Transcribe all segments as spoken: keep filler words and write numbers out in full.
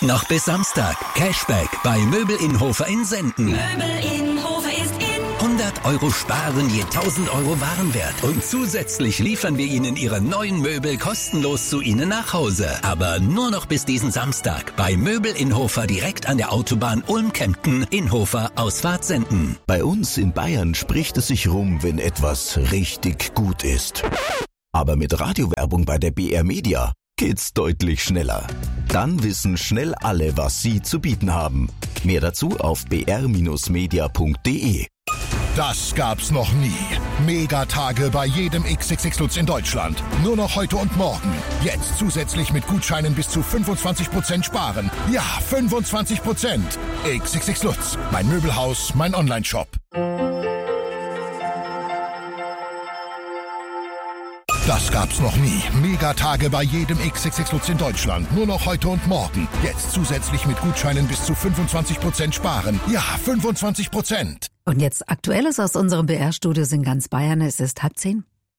Noch bis Samstag. Cashback bei Möbel in Hofer in Senden. Möbel in Hofer ist in. hundert Euro sparen je tausend Euro Warenwert. Und zusätzlich liefern wir Ihnen Ihre neuen Möbel kostenlos zu Ihnen nach Hause. Aber nur noch bis diesen Samstag. Bei Möbel in Hofer direkt an der Autobahn Ulm-Kempten in Hofer Ausfahrt Senden. Bei uns in Bayern spricht es sich rum, wenn etwas richtig gut ist. Aber mit Radiowerbung bei der B R Media geht's deutlich schneller. Dann wissen schnell alle, was sie zu bieten haben. Mehr dazu auf b r Bindestrich media punkt d e. Das gab's noch nie. Megatage bei jedem X X X Lutz in Deutschland. Nur noch heute und morgen. Jetzt zusätzlich mit Gutscheinen bis zu fünfundzwanzig Prozent sparen. Ja, fünfundzwanzig Prozent. X X X Lutz. Mein Möbelhaus, mein Onlineshop. Das gab's noch nie. Megatage bei jedem X X X Lutz in Deutschland. Nur noch heute und morgen. Jetzt zusätzlich mit Gutscheinen bis zu fünfundzwanzig Prozent sparen. Ja, fünfundzwanzig Prozent. Und jetzt Aktuelles aus unserem B R-Studio in ganz Bayern. Es ist halb zehn.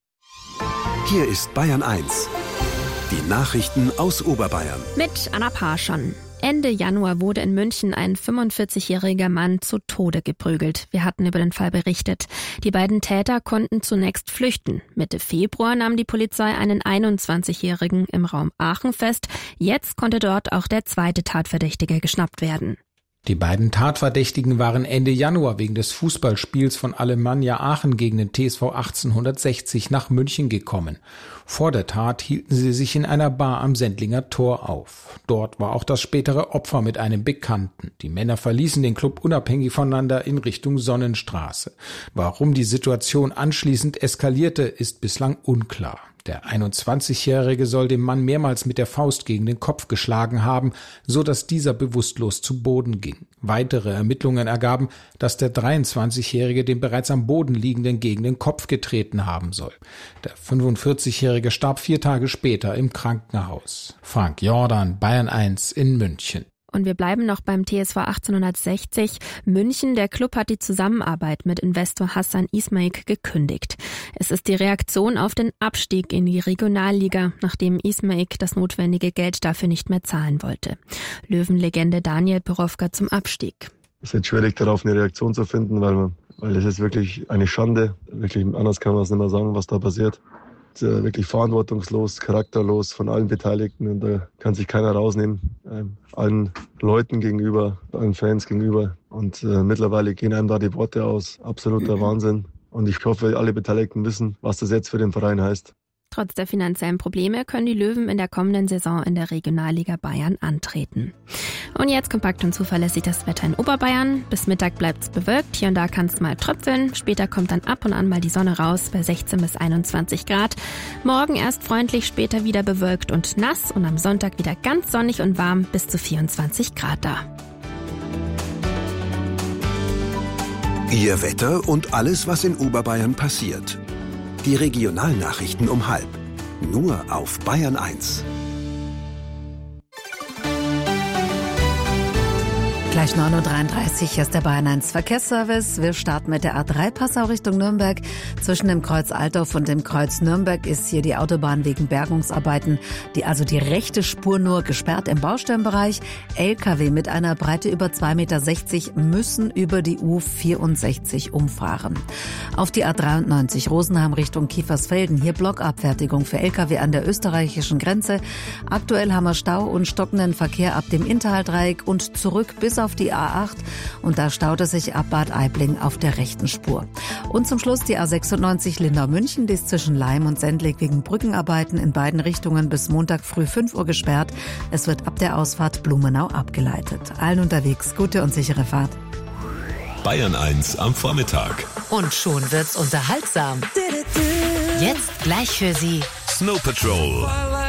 Hier ist Bayern eins. Die Nachrichten aus Oberbayern. Mit Anna Parschon. Ende Januar wurde in München ein fünfundvierzigjähriger Mann zu Tode geprügelt. Wir hatten über den Fall berichtet. Die beiden Täter konnten zunächst flüchten. Mitte Februar nahm die Polizei einen einundzwanzigjährigen im Raum Aachen fest. Jetzt konnte dort auch der zweite Tatverdächtige geschnappt werden. Die beiden Tatverdächtigen waren Ende Januar wegen des Fußballspiels von Alemannia Aachen gegen den T S V achtzehnhundertsechzig nach München gekommen. Vor der Tat hielten sie sich in einer Bar am Sendlinger Tor auf. Dort war auch das spätere Opfer mit einem Bekannten. Die Männer verließen den Club unabhängig voneinander in Richtung Sonnenstraße. Warum die Situation anschließend eskalierte, ist bislang unklar. Der einundzwanzigjährige soll dem Mann mehrmals mit der Faust gegen den Kopf geschlagen haben, so dass dieser bewusstlos zu Boden ging. Weitere Ermittlungen ergaben, dass der dreiundzwanzigjährige den bereits am Boden liegenden gegen den Kopf getreten haben soll. Der fünfundvierzigjährige starb vier Tage später im Krankenhaus. Frank Jordan, Bayern eins in München. Und wir bleiben noch beim T S V achtzehnhundertsechzig. München, der Club hat die Zusammenarbeit mit Investor Hassan Ismaik gekündigt. Es ist die Reaktion auf den Abstieg in die Regionalliga, nachdem Ismaik das notwendige Geld dafür nicht mehr zahlen wollte. Löwenlegende Daniel Borowka zum Abstieg. Es ist jetzt schwierig, darauf eine Reaktion zu finden, weil man, weil es ist wirklich eine Schande. Wirklich anders kann man es nicht mehr sagen, was da passiert. Wirklich verantwortungslos, charakterlos von allen Beteiligten und da kann sich keiner rausnehmen, ähm, allen Leuten gegenüber, allen Fans gegenüber und äh, mittlerweile gehen einem da die Worte aus, absoluter Wahnsinn und ich hoffe, alle Beteiligten wissen, was das jetzt für den Verein heißt. Trotz der finanziellen Probleme können die Löwen in der kommenden Saison in der Regionalliga Bayern antreten. Und jetzt kompakt und zuverlässig das Wetter in Oberbayern. Bis Mittag bleibt es bewölkt, hier und da kann es mal tröpfeln. Später kommt dann ab und an mal die Sonne raus bei sechzehn bis einundzwanzig Grad. Morgen erst freundlich, später wieder bewölkt und nass und am Sonntag wieder ganz sonnig und warm bis zu vierundzwanzig Grad da. Ihr Wetter und alles, was in Oberbayern passiert. Die Regionalnachrichten um halb. Nur auf Bayern eins. Gleich neun Uhr dreiunddreißig, hier ist der Bayern eins Verkehrsservice. Wir starten mit der A drei Passau Richtung Nürnberg. Zwischen dem Kreuz Altdorf und dem Kreuz Nürnberg ist hier die Autobahn wegen Bergungsarbeiten, die also die rechte Spur nur gesperrt im Baustellenbereich. L K W mit einer Breite über zwei Meter sechzig müssen über die U vierundsechzig umfahren. Auf die A dreiundneunzig Rosenheim Richtung Kiefersfelden. Hier Blockabfertigung für L K W an der österreichischen Grenze. Aktuell haben wir Stau und stockenden Verkehr ab dem Inntal-Dreieck und zurück bis auf auf die A acht und da staut es sich ab Bad Aibling auf der rechten Spur. Und zum Schluss die A sechsundneunzig Lindau-München, die ist zwischen Laim und Sendling wegen Brückenarbeiten in beiden Richtungen bis Montag früh fünf Uhr gesperrt. Es wird ab der Ausfahrt Blumenau abgeleitet. Allen unterwegs gute und sichere Fahrt. Bayern eins am Vormittag. Und schon wird's unterhaltsam. Jetzt gleich für Sie Snow Patrol.